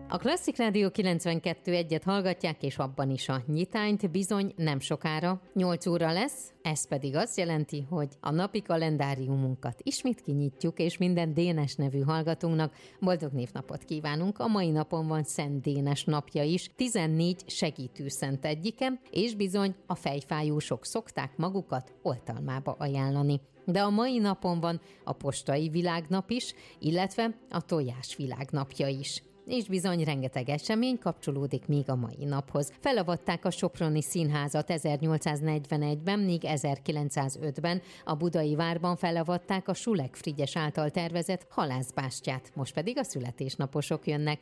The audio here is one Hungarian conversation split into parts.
A Klasszik Rádió 92.1-et hallgatják, és abban is a nyitányt bizony nem sokára 8 óra lesz, ez pedig azt jelenti, hogy a napi kalendáriumunkat ismét kinyitjuk, és minden Dénes nevű hallgatónknak boldog névnapot kívánunk. A mai napon van Szent Dénes napja is, 14 segítőszent egyike, és bizony a fejfájósok szokták magukat oltalmába ajánlani. De a mai napon van a postai világnap is, illetve a tojás világnapja is. És bizony rengeteg esemény kapcsolódik még a mai naphoz. Felavatták a Soproni Színházat 1841-ben, míg 1905-ben a Budai Várban felavatták a Sulek Frigyes által tervezett halászbástyát, most pedig a születésnaposok jönnek.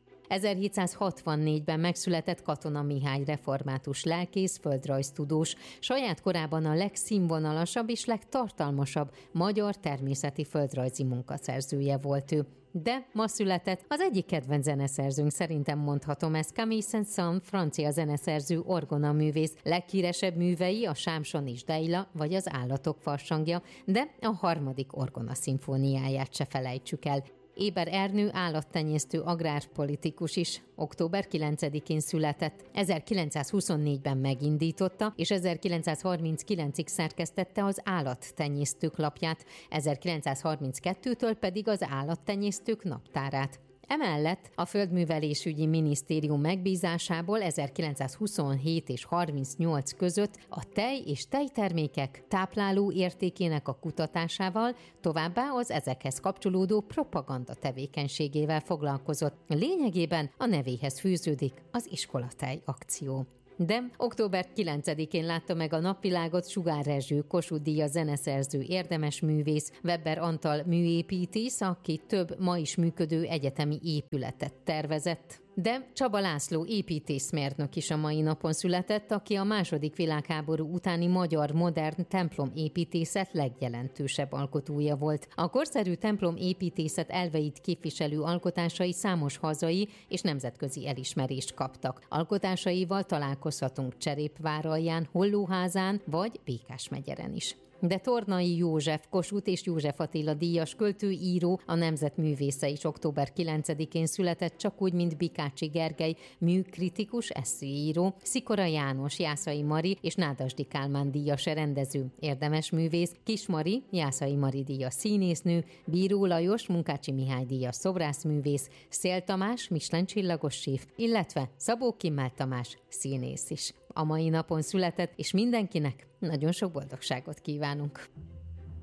1764-ben megszületett Katona Mihály református lelkész, földrajztudós, saját korában a legszínvonalasabb és legtartalmasabb magyar természeti földrajzi munkaszerzője volt ő. De ma született az egyik kedvenc zeneszerzőnk, szerintem mondhatom ezt, Camille Saint-Saëns, francia zeneszerző, orgonaművész. Leghíresebb művei a Sámson és Deila vagy az Állatok farsangja, de a harmadik orgonaszimfóniáját se felejtsük el. Éber Ernő állattenyésztő agrárpolitikus is október 9-én született. 1924-ben megindította, és 1939-ig szerkesztette az Állattenyésztők lapját, 1932-től pedig az Állattenyésztők naptárát. Emellett a Földművelésügyi Minisztérium megbízásából 1927 és 38 között a tej és tejtermékek tápláló értékének a kutatásával, továbbá az ezekhez kapcsolódó propaganda tevékenységével foglalkozott. Lényegében a nevéhez fűződik az iskolatej akció. De október 9-én látta meg a napvilágot Sugár Rezső, Kossuth-díjas zeneszerző, érdemes művész, Weber Antal műépítész, aki több ma is működő egyetemi épületet tervezett. De Csaba László építészmérnök is a mai napon született, aki a II. Világháború utáni magyar modern templomépítészet legjelentősebb alkotója volt. A korszerű templomépítészet elveit képviselő alkotásai számos hazai és nemzetközi elismerést kaptak. Alkotásaival találkozhatunk Cserépváralján, Hollóházán vagy Békásmegyeren is. De Tornai József, Kossuth és József Attila díjas költő-író, a nemzetművésze is október 9-én született, csak úgy, mint Bikácsi Gergely, műkritikus, esszőíró, Szikora János, Jászai Mari és Nádasdy Kálmán díjas rendező, érdemes művész, Kis Mari, Jászai Mari díjas színésznő, Bíró Lajos, Munkácsi Mihály díjas szobrászművész, Szél Tamás, Michelin csillagos séf, illetve Szabó Kimmel Tamás színész is. A mai napon született, és mindenkinek nagyon sok boldogságot kívánunk!